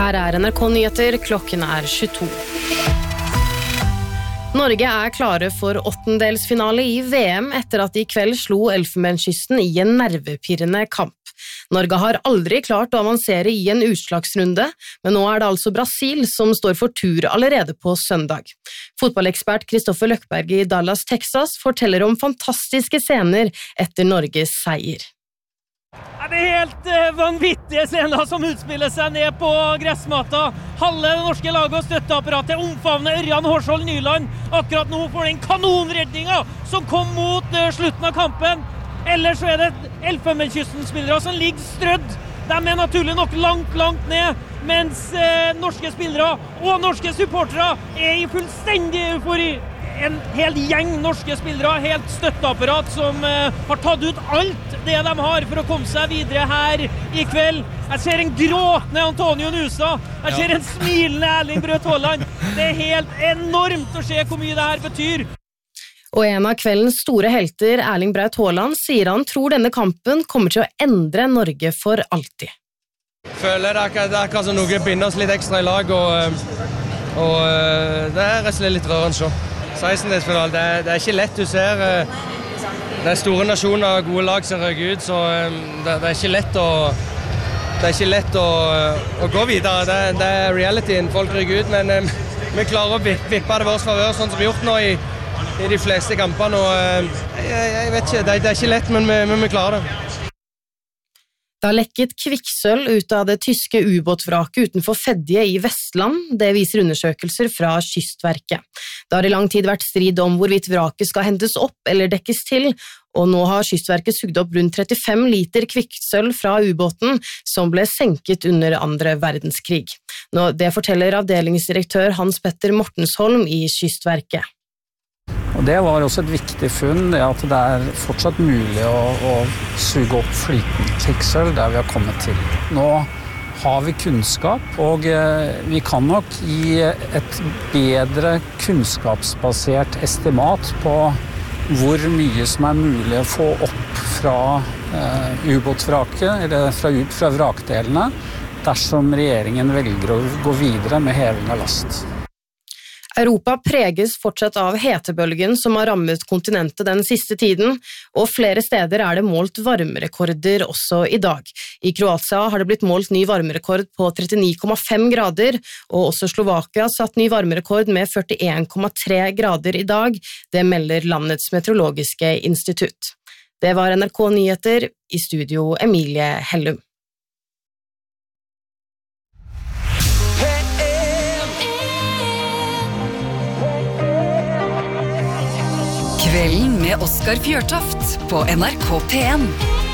Her NRK Nyheter, klokken 22. Norge klare for åttendelsfinale i VM etter at de I kveld slo Elfenbenskysten I en nervepirrende kamp. Norge har aldri klart å avansere I en utslagsrunde, men nå det altså Brasil som står for tur allerede på søndag. Fotballekspert Kristoffer Løkberg I Dallas, Texas, forteller om fantastiske scener etter Norges seier. Det helt vanvittige scener som utspiller seg ned på gressmatta. Halve det norske laget og støtteapparatet omfavner Ørjan Hårsvold Nyland akkurat nå for den kanonredningen som kom mot slutten av kampen. Ellers så det Elfenbenskysten-spillere som ligger strødd. De naturlig nok langt ned, mens norske spillere og norske supportere I fullstendig eufori. En hel gjeng norske spillere, helt støtteapparat som har tatt ut alt det de har for å komme seg videre her I kveld. Jeg ser en gråtende Antonio Nusa, jeg ser en smilende Erling Braut Haaland. Det helt enormt å se hvor mye det her betyr. Og en av kveldens store helter, Erling Braut Haaland, sier han tror denne kampen kommer til å endre Norge for alltid. Føler det akkurat som noe binder oss litt ekstra I lag, og det rett og slett litt rørende så. 16-delsfinale, det ikke lett, du ser det store nasjoner og gode lag som røk ut, så det ikke lett å gå videre, det realityen, folk røk ut, men vi klarer å vippe det vårt favør, sånn som vi har gjort nå I de fleste kampene, og jeg vet ikke, det ikke lett, men vi klarer det. Det har lekket kvikksølv ut av det tyske ubåtvraket utenfor Fedje I Vestland, det viser undersøkelser fra Kystverket. Det har I lang tid vært strid om hvorvidt vraket skal hentes opp eller dekkes til, og nå har Kystverket sugd opp rundt 35 liter kvikksølv fra ubåten som ble senket under andre verdenskrig. Det forteller avdelingsdirektør Hans Petter Mortensholm I Kystverket. Og det var også et viktig funn, det at det fortsatt mulig å suge opp flytende kvikksølv der vi har kommet til. Nå har vi kunnskap, og vi kan nok gi et bedre kunnskapsbasert estimat på hvor mye som mulig å få opp fra ubåtvraket, eller fra vrakdelene, dersom regjeringen velger å gå videre med heving av last. Europa preges fortsatt av hetebølgen som har rammet kontinentet den siste tiden, og flere steder det målt varmerekorder også I dag. I Kroatia har det blitt målt ny varmerekord på 39,5 grader, og også Slovakia satt ny varmerekord med 41,3 grader I dag, det melder landets meteorologiske institutt. Det var NRK Nyheter, I studio Emilie Hellum. Kvelden med Oskar Fjørtoft på NRK P1.